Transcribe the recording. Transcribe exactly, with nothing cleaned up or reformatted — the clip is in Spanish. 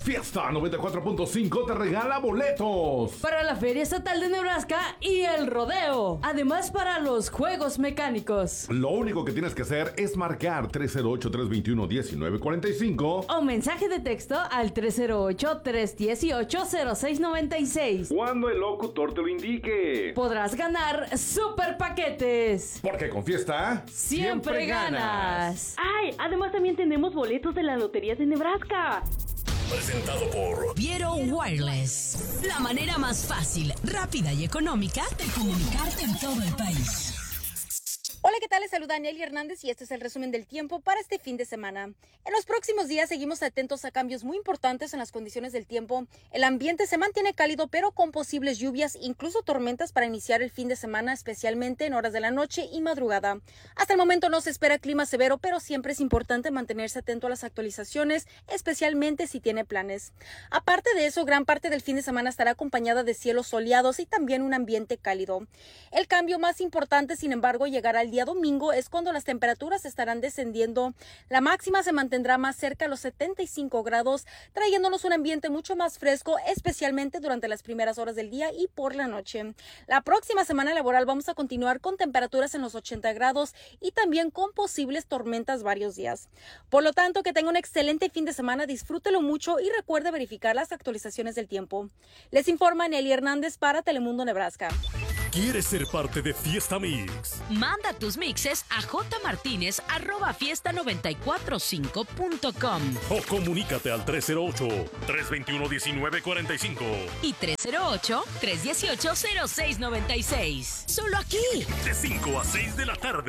Fiesta noventa y cuatro punto cinco te regala boletos para la Feria Estatal de Nebraska y el rodeo. Además, para los juegos mecánicos. Lo único que tienes que hacer es marcar tres cero ocho, tres dos uno, uno nueve cuatro cinco o mensaje de texto al tres cero ocho, tres uno ocho, cero seis nueve seis. Cuando el locutor te lo indique. Podrás ganar super paquetes. Porque con Fiesta siempre, siempre ganas. ¡Ay! Además también tenemos boletos de las loterías de Nebraska. Presentado por Viero Wireless. La manera más fácil, rápida y económica de comunicarte en todo el país. Hola, ¿qué tal? Les saluda Nelly Hernández y este es el resumen del tiempo para este fin de semana. En los próximos días seguimos atentos a cambios muy importantes en las condiciones del tiempo. El ambiente se mantiene cálido, pero con posibles lluvias, incluso tormentas para iniciar el fin de semana, especialmente en horas de la noche y madrugada. Hasta el momento no se espera clima severo, pero siempre es importante mantenerse atento a las actualizaciones, especialmente si tiene planes. Aparte de eso, gran parte del fin de semana estará acompañada de cielos soleados y también un ambiente cálido. El cambio más importante, sin embargo, llegará el día domingo, es cuando las temperaturas estarán descendiendo. La máxima se mantendrá más cerca a los setenta y cinco grados, trayéndonos un ambiente mucho más fresco, especialmente durante las primeras horas del día y por la noche. La próxima semana laboral vamos a continuar con temperaturas en los ochenta grados y también con posibles tormentas varios días. Por lo tanto, que tenga un excelente fin de semana, disfrútelo mucho y recuerde verificar las actualizaciones del tiempo. Les informa Nelly Hernández para Telemundo Nebraska. ¿Quieres ser parte de Fiesta Mix? Manda tus mixes a jmartinez arroba fiesta noventa y cuatro cinco punto com o comunícate al tres cero ocho, tres dos uno, uno nueve cuatro cinco y tres cero ocho, tres uno ocho, cero seis nueve seis. Solo aquí, de cinco a seis de la tarde.